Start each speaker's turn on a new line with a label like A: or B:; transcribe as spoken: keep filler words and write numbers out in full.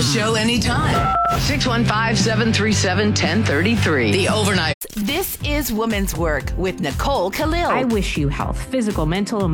A: the show anytime. six one five, seven three seven, one zero three three. The Overnight.
B: This is Women's Work with Nicole Khalil.
C: I wish you health, physical, mental,